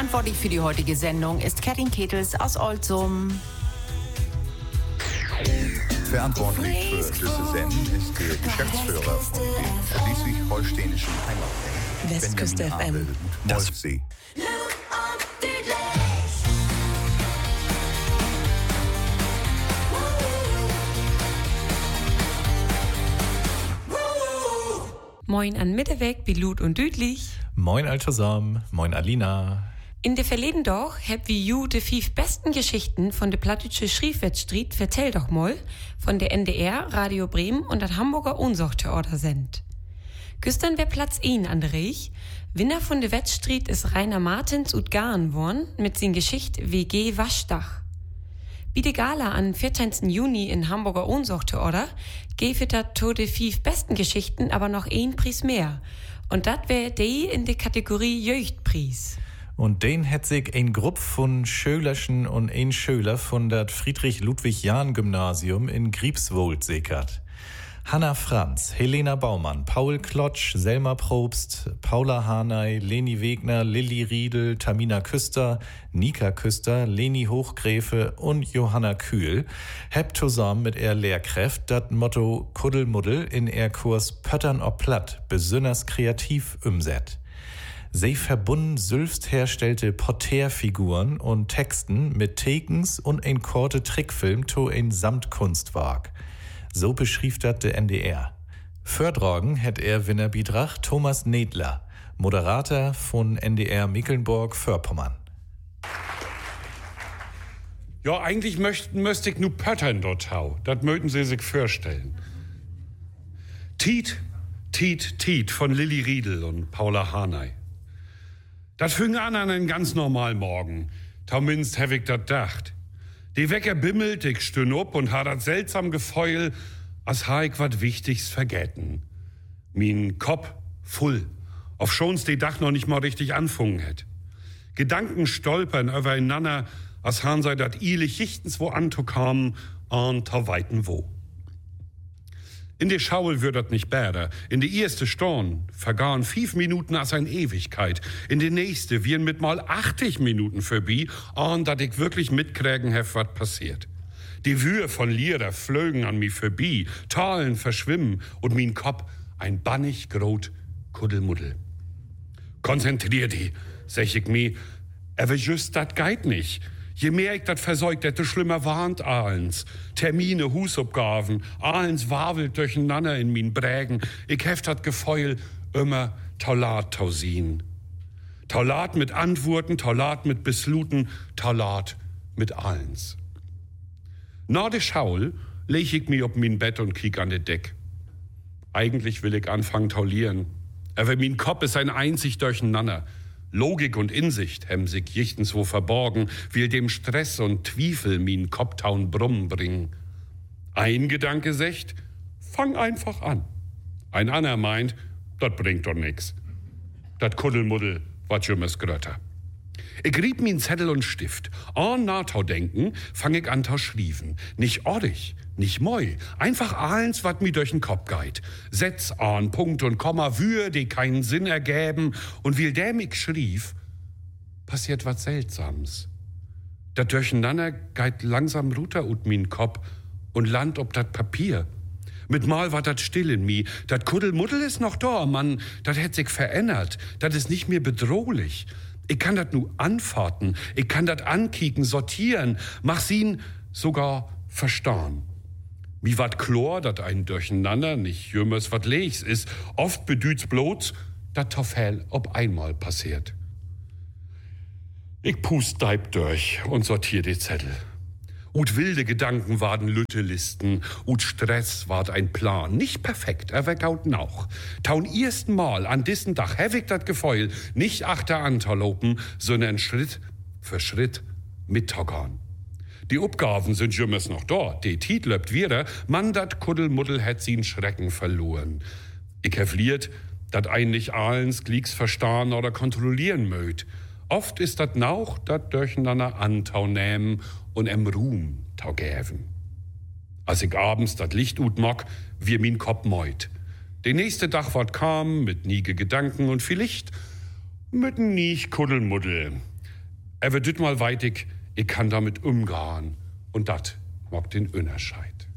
Verantwortlich für die heutige Sendung ist Kerstin Ketels aus Olzum. Verantwortlich für diese Sendung ist der Geschäftsführer von dem schleswig-holsteinischen Heimatbank, Westküste FM. Molfsee. Moin an Mitteweg, Bilut und Düdlich. Moin Altosam, moin Alina. In der verleden doch hab wie ju de 5 besten Geschichten von der plattdütsche Schriefwettstriet vertell doch mal von der NDR, Radio Bremen und das Hamburger Unsorgtheater sind. Gestern wär Platz 1 an der Reich. Winner von der Wettstriet ist Rainer Martens ut Garn worn mit sin Geschicht WG Waschdach. Wie de Gala am 14. Juni in Hamburger Unsorgtheater gäfe dat to de 5 besten Geschichten aber noch 1 Preis mehr. Und dat wär de in der Kategorie Jöchtpreis. Und den hätt sich ein Grupp von Schülerchen und ein Schüler von dat Friedrich-Ludwig-Jahn-Gymnasium in Griebswold sickert. Hanna Franz, Helena Baumann, Paul Klotsch, Selma Probst, Paula Hanay, Leni Wegner, Lilli Riedel, Tamina Küster, Nika Küster, Leni Hochgräfe und Johanna Kühl hebt zusammen mit er Lehrkräft dat Motto Kuddelmuddel in er Kurs Pöttern ob Platt besonders kreativ umset. Sie verbunden sülfst herstellte Porträtfiguren und Texten mit Tekens und ein korte Trickfilm to ein Samtkunstwerk. So beschrieb das der NDR. Fördragen hätt er Winnerbidrach Thomas Nedler, Moderator von NDR Mecklenburg-Vorpommern. Ja, eigentlich möchte ich nur Pöttern dort hau. Das möchten Sie sich vorstellen. Tiet, Tiet, Tiet von Lilli Riedel und Paula Hanay. Das fing an einen ganz normalen Morgen. Zumindest hab ich dat dacht. Die Wecker bimmelt, ich stön up und ha dat seltsam Gefeul, als ha ich wat Wichtigs vergessen. Min Kopf voll, auf schon's die Dach noch nicht mal richtig anfungen hätt. Gedanken stolpern übereinander, als han sei dat ile Chichtens wo anzukamen, an ta weiten wo. In der Schaul wird das nicht besser. In die erste Stunde vergahen 5 Minuten als eine Ewigkeit. In die nächste wiren mit mal 80 Minuten vorbei, an dat ich wirklich mitkriegen hef, was passiert. Die Wühe von Lieder flögen an mi vorbei, Talen verschwimmen und min Kopf ein bannig grot Kuddelmuddel. Konzentrier die, sag ich mi, aber just dat geit nicht. Je mehr ich dat versäugt, desto schlimmer warnt Ahlens. Termine, Husabgaben, Ahlens wabelt durcheinander in min Brägen. Ich heft dat Gefeul immer Taulat tausin. Taulat mit Antworten, Taulat mit Besluten, Taulat mit Ahlens. Na de Schaul leg ich mi ob min Bett und kiek an de Deck. Eigentlich will ich anfangen taulieren, aber min Kopf ist ein einzig Durcheinander. Logik und Insicht hem sich jichtens wo verborgen, will dem Stress und Twiefel min Kopftaun Brummen bringen. Ein Gedanke secht, fang einfach an. Ein anderer meint, dat bringt doch nix. Dat Kuddelmuddel, wat jümmes Grötter. Ich rieb min Zettel und Stift. An Nahtau denken, fang ich an tau schrieven. Nicht ordig, nicht moi, einfach ahlens, wat mi durch den Kopf geit. Setz an Punkt und Komma Wür, die keinen Sinn ergäben. Und wie dem ich schrief, passiert wat Seltsams. Dat Durcheinander geit langsam runter ut min Kopf und land ob dat Papier. Mit mal war dat still in mi. Dat Kuddelmuddel ist noch da, Mann. Dat hätt sich verändert. Dat ist nicht mehr bedrohlich. Ich kann dat nu anfahrten, ich kann dat ankicken, sortieren, mach sie'n sogar verstahn. Wie wat Chlor, dat ein Durcheinander, nicht jümmers wat Leichs ist, oft bedüht's bloß, dat Toffel ob einmal passiert. Ich pust deib durch und sortier die Zettel. Ut wilde Gedanken waren Lüttelisten, ut Stress ward ein Plan. Nicht perfekt, aber gaut noch. Taun ersten Mal an diesen Dach hewig dat Gefeul, nicht achter Anterlopen, sondern Schritt für Schritt mittockern. Die Uppgaben sind jümmers noch dort, die Tiet löbt wieder, man dat Kuddelmuddel hätt sie'n Schrecken verloren. Ich hevliert, dat ein nicht ahlens Glicks verstahn oder kontrollieren mögt. Oft ist dat Nauch, dat durcheinander antau nähmen und em Ruhm tau gäven. Als ich abends dat Licht ut mag, wie min Kopf meut. Den nächste Tag ward kam, mit niege Gedanken und vielleicht mit nicht Kuddelmuddel. Aber dit mal weit ich kann damit umgehen und dat mag den Unterscheid.